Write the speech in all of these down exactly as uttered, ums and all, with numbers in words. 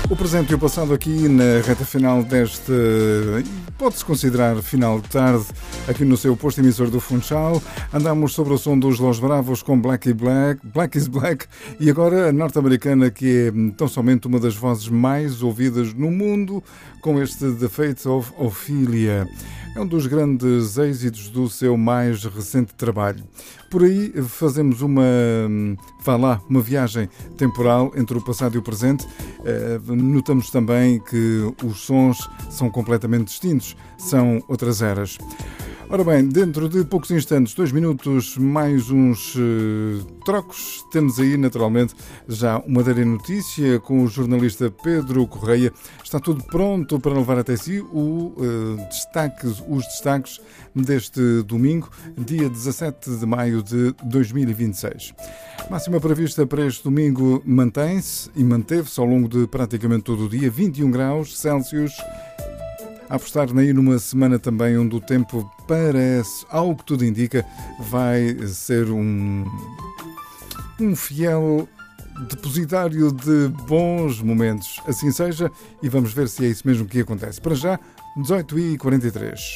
O presente e o passado aqui na reta final deste, pode-se considerar final de tarde, aqui no seu posto emissor do Funchal. Andamos sobre o som dos Los Bravos com Black, Black, Black is Black, e agora a norte-americana, que é tão somente uma das vozes mais ouvidas no mundo, com este The Fate of Ophelia. É um dos grandes êxitos do seu mais recente trabalho. Por aí fazemos uma, vá lá, uma viagem temporal entre o passado e o presente. Notamos também que os sons são completamente distintos, são outras eras. Ora bem, dentro de poucos instantes, dois minutos, mais uns uh, trocos, temos aí naturalmente já uma Madeira Notícia com o jornalista Pedro Correia. Está tudo pronto para levar até si o, uh, destaque, os destaques deste domingo, dia dezassete de maio de dois mil e vinte e seis. Máxima prevista para este domingo mantém-se e manteve-se ao longo de praticamente todo o dia, vinte e um graus Celsius. A apostar aí numa semana também onde o tempo parece, ao que tudo indica, vai ser um, um fiel depositário de bons momentos. Assim seja, e vamos ver se é isso mesmo que acontece. Para já, dezoito e quarenta e três.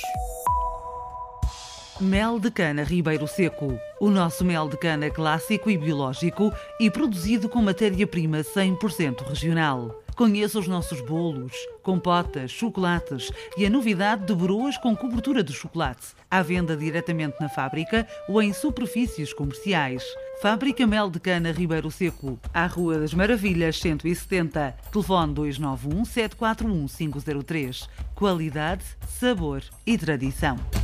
Mel de cana Ribeiro Seco. O nosso mel de cana clássico e biológico e produzido com matéria-prima cem por cento regional. Conheça os nossos bolos, compotas, chocolates e a novidade de broas com cobertura de chocolate. À venda diretamente na fábrica ou em superfícies comerciais. Fábrica Mel de Cana Ribeiro Seco, à Rua das Maravilhas cento e setenta. Telefone dois nove um, sete quatro um, cinco zero três. Qualidade, sabor e tradição.